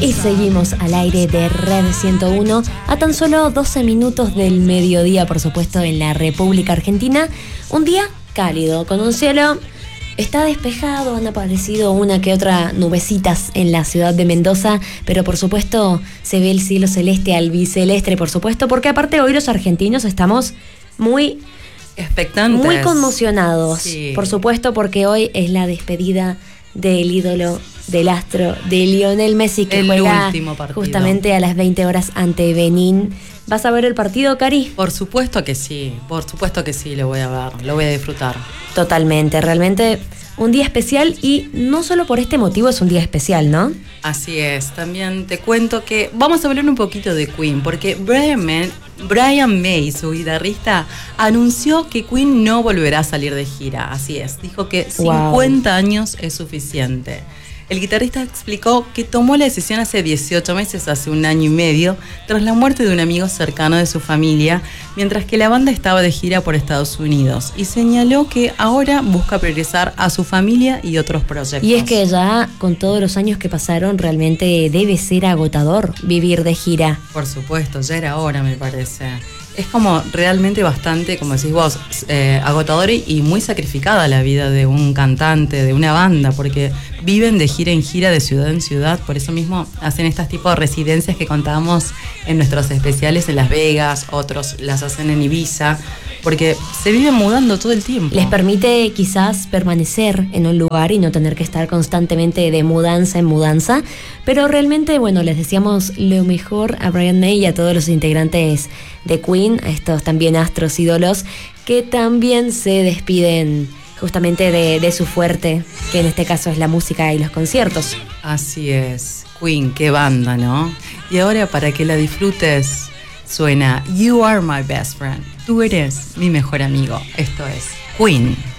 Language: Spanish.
Y seguimos al aire de Red 101 a tan solo 12 minutos del mediodía, por supuesto, en la República Argentina. Un día cálido, con un cielo, está despejado, han aparecido una que otra nubecitas en la ciudad de Mendoza, pero por supuesto se ve el cielo celeste, albiceleste, por supuesto, porque aparte hoy los argentinos estamos muy expectantes, muy conmocionados, sí. Por supuesto, porque hoy es la despedida del ídolo, del astro, de Lionel Messi, que el juega último partido. Justamente a las 20 horas ante Benín. ¿Vas a ver el partido, Cari? Por supuesto que sí, lo voy a ver, lo voy a disfrutar. Totalmente, realmente un día especial, y no solo por este motivo es un día especial, ¿no? Así es, también te cuento que vamos a hablar un poquito de Queen, porque Brian May, su guitarrista, anunció que Queen no volverá a salir de gira. Así es, dijo que 50 años es suficiente. El guitarrista explicó que tomó la decisión hace 18 meses, hace un año y medio, tras la muerte de un amigo cercano de su familia, mientras que la banda estaba de gira por Estados Unidos, y señaló que ahora busca priorizar a su familia y otros proyectos. Y es que ya con todos los años que pasaron, realmente debe ser agotador vivir de gira. Por supuesto, ya era hora, me parece. Es como realmente bastante, como decís vos, agotador y muy sacrificada la vida de un cantante, de una banda, porque viven de gira en gira, de ciudad en ciudad. Por eso mismo hacen estos tipos de residencias que contábamos en nuestros especiales en Las Vegas, otros las hacen en Ibiza, porque se viven mudando todo el tiempo. Les permite quizás permanecer en un lugar y no tener que estar constantemente de mudanza en mudanza, pero realmente, bueno, les decíamos lo mejor a Brian May y a todos los integrantes de Queen, a estos también astros ídolos, que también se despiden justamente de su fuerte, que en este caso es la música y los conciertos. Así es, Queen, qué banda, ¿no? Y ahora, para que la disfrutes, suena You Are My Best Friend. Tú eres mi mejor amigo. Esto es Queen.